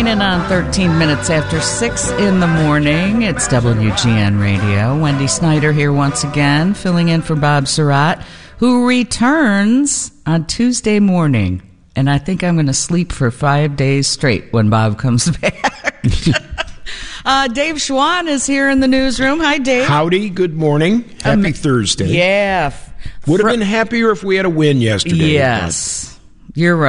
in on 13 minutes after 6 in the morning. It's WGN Radio. Wendy Snyder here once again, filling in for Bob Surratt, who returns on Tuesday morning. And I think I'm going to sleep for 5 days straight when Bob comes back. Dave Schwann is here in the newsroom. Hi, Dave. Howdy. Good morning. Happy Thursday. Yeah. Would have been happier if we had a win yesterday. Yes. You're right.